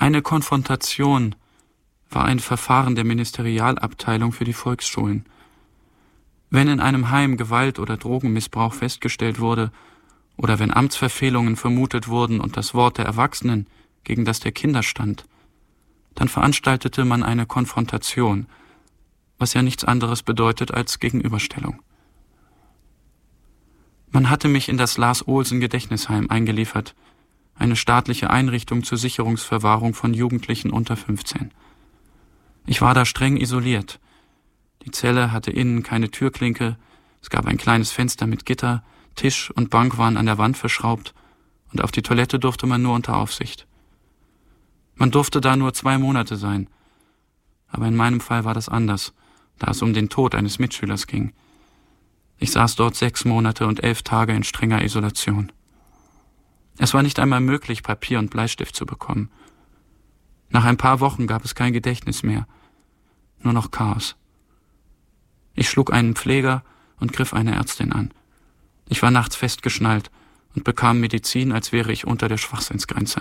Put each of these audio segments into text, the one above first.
Eine Konfrontation war ein Verfahren der Ministerialabteilung für die Volksschulen. Wenn in einem Heim Gewalt oder Drogenmissbrauch festgestellt wurde oder wenn Amtsverfehlungen vermutet wurden und das Wort der Erwachsenen gegen das der Kinder stand, dann veranstaltete man eine Konfrontation, was ja nichts anderes bedeutet als Gegenüberstellung. Man hatte mich in das Lars-Olsen-Gedächtnisheim eingeliefert, eine staatliche Einrichtung zur Sicherungsverwahrung von Jugendlichen unter 15. Ich war da streng isoliert. Die Zelle hatte innen keine Türklinke, es gab ein kleines Fenster mit Gitter, Tisch und Bank waren an der Wand verschraubt und auf die Toilette durfte man nur unter Aufsicht. Man durfte da nur 2 Monate sein, aber in meinem Fall war das anders, da es um den Tod eines Mitschülers ging. Ich saß dort 6 Monate und 11 Tage in strenger Isolation. Es war nicht einmal möglich, Papier und Bleistift zu bekommen. Nach ein paar Wochen gab es kein Gedächtnis mehr, nur noch Chaos. Ich schlug einen Pfleger und griff eine Ärztin an. Ich war nachts festgeschnallt und bekam Medizin, als wäre ich unter der Schwachsinnsgrenze.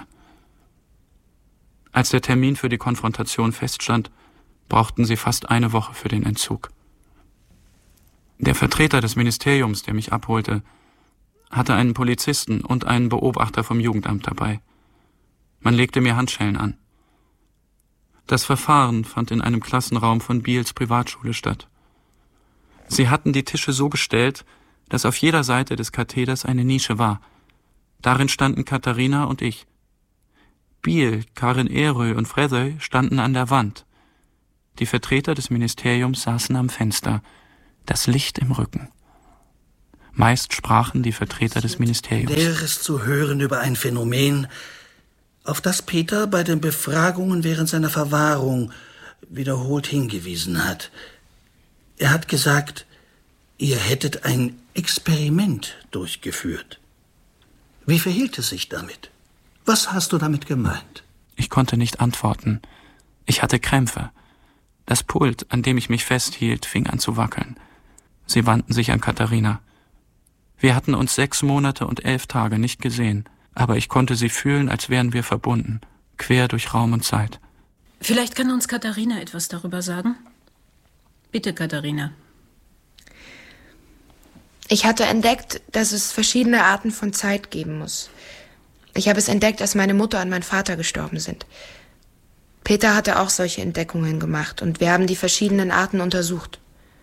Als der Termin für die Konfrontation feststand, brauchten sie fast eine Woche für den Entzug. Der Vertreter des Ministeriums, der mich abholte, hatte einen Polizisten und einen Beobachter vom Jugendamt dabei. Man legte mir Handschellen an. Das Verfahren fand in einem Klassenraum von Biels Privatschule statt. Sie hatten die Tische so gestellt, dass auf jeder Seite des Katheders eine Nische war. Darin standen Katharina und ich. Biel, Karin Erö und Fredøy standen an der Wand. Die Vertreter des Ministeriums saßen am Fenster, das Licht im Rücken. Meist sprachen die Vertreter des Ministeriums. Näheres zu hören über ein Phänomen, auf das Peter bei den Befragungen während seiner Verwahrung wiederholt hingewiesen hat. Er hat gesagt, ihr hättet ein Experiment durchgeführt. Wie verhielt es sich damit? Was hast du damit gemeint? Ich konnte nicht antworten. Ich hatte Krämpfe. Das Pult, an dem ich mich festhielt, fing an zu wackeln. Sie wandten sich an Katharina. Wir hatten uns 6 Monate und 11 Tage nicht gesehen, aber ich konnte sie fühlen, als wären wir verbunden, quer durch Raum und Zeit. Vielleicht kann uns Katharina etwas darüber sagen? Bitte, Katharina. Ich hatte entdeckt, dass es verschiedene Arten von Zeit geben muss. Ich habe es entdeckt, als meine Mutter und mein Vater gestorben sind. Peter hatte auch solche Entdeckungen gemacht und wir haben die verschiedenen Arten untersucht.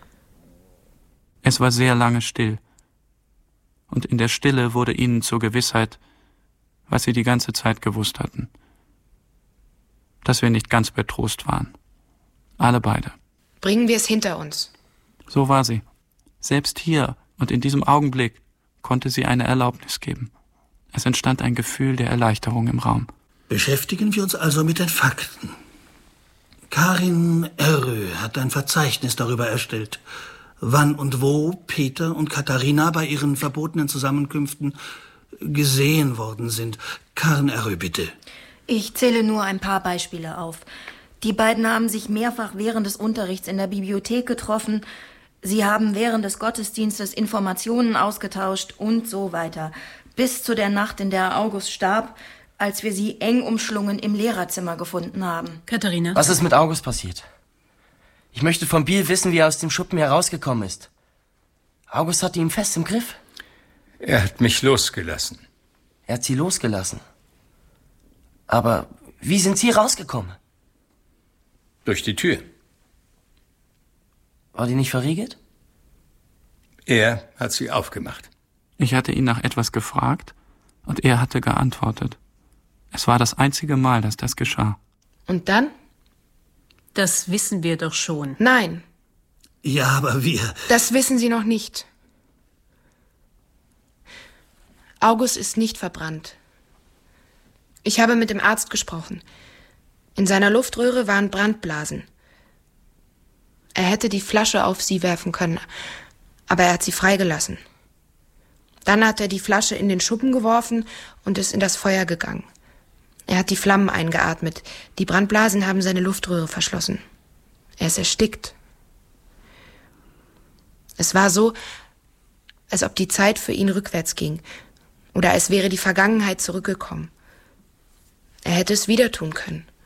Es war sehr lange still. Und in der Stille wurde ihnen zur Gewissheit, was sie die ganze Zeit gewusst hatten. Dass wir nicht ganz bei Trost waren. Alle beide. Bringen wir es hinter uns. So war sie. Selbst hier und in diesem Augenblick konnte sie eine Erlaubnis geben. Es entstand ein Gefühl der Erleichterung im Raum. Beschäftigen wir uns also mit den Fakten. Karin Erö hat ein Verzeichnis darüber erstellt, wann und wo Peter und Katharina bei ihren verbotenen Zusammenkünften gesehen worden sind. Karin Erö, bitte. Ich zähle nur ein paar Beispiele auf. Die beiden haben sich mehrfach während des Unterrichts in der Bibliothek getroffen. Sie haben während des Gottesdienstes Informationen ausgetauscht und so weiter. Bis zu der Nacht, in der August starb, als wir sie eng umschlungen im Lehrerzimmer gefunden haben. Katharina? Was ist mit August passiert? Ich möchte von Biel wissen, wie er aus dem Schuppen herausgekommen ist. August hatte ihn fest im Griff. Er hat mich losgelassen. Er hat Sie losgelassen. Aber wie sind Sie rausgekommen? Durch die Tür. War die nicht verriegelt? Er hat sie aufgemacht. Ich hatte ihn nach etwas gefragt und er hatte geantwortet. Es war das einzige Mal, dass das geschah. Und dann? Das wissen wir doch schon. Nein. Ja, aber wir... Das wissen Sie noch nicht. August ist nicht verbrannt. Ich habe mit dem Arzt gesprochen. In seiner Luftröhre waren Brandblasen. Er hätte die Flasche auf sie werfen können, aber er hat sie freigelassen. Dann hat er die Flasche in den Schuppen geworfen und ist in das Feuer gegangen. Er hat die Flammen eingeatmet. Die Brandblasen haben seine Luftröhre verschlossen. Er ist erstickt. Es war so, als ob die Zeit für ihn rückwärts ging. Oder als wäre die Vergangenheit zurückgekommen. Er hätte es wieder tun können.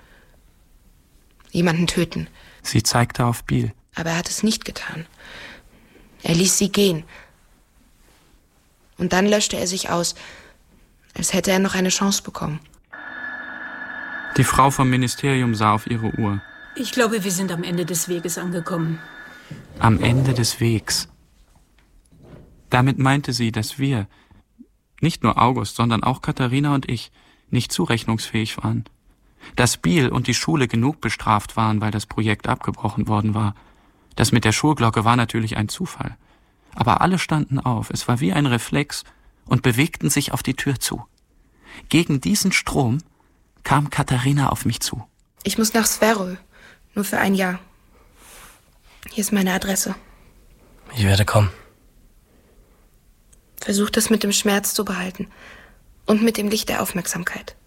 jemanden töten. Sie zeigte auf Biel. Aber er hat es nicht getan. Er ließ sie gehen. Und dann löschte er sich aus, als hätte er noch eine Chance bekommen. Die Frau vom Ministerium sah auf ihre Uhr. Ich glaube, wir sind am Ende des Weges angekommen. Am Ende des Wegs. Damit meinte sie, dass wir, nicht nur August, sondern auch Katharina und ich, nicht zurechnungsfähig waren. Dass Biel und die Schule genug bestraft waren, weil das Projekt abgebrochen worden war. Das mit der Schulglocke war natürlich ein Zufall. Aber alle standen auf, es war wie ein Reflex, und bewegten sich auf die Tür zu. Gegen diesen Strom kam Katharina auf mich zu. Ich muss nach Sverö, nur für ein Jahr. Hier ist meine Adresse. Ich werde kommen. Versuch das mit dem Schmerz zu behalten und mit dem Licht der Aufmerksamkeit.